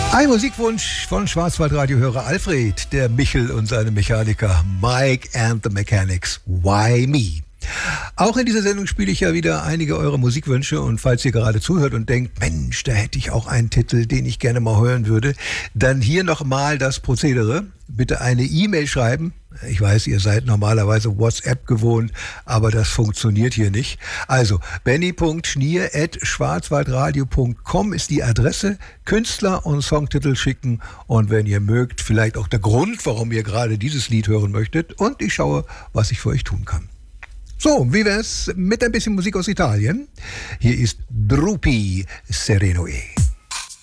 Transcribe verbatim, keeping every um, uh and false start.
Ein Musikwunsch von Schwarzwaldradio-Hörer Alfred, der Michel und seine Mechaniker Mike and the Mechanics. Why me? Auch in dieser Sendung spiele ich ja wieder einige eurer Musikwünsche, und falls ihr gerade zuhört und denkt, Mensch, da hätte ich auch einen Titel, den ich gerne mal hören würde, dann hier nochmal das Prozedere. Bitte eine E-Mail schreiben. Ich weiß, ihr seid normalerweise WhatsApp gewohnt, aber das funktioniert hier nicht. Also benny punkt schnier at schwarzwaldradio punkt com ist die Adresse. Künstler und Songtitel schicken, und wenn ihr mögt, vielleicht auch der Grund, warum ihr gerade dieses Lied hören möchtet, und ich schaue, was ich für euch tun kann. So, wie wär's mit ein bisschen Musik aus Italien? Hier ist Drupi Sereno E.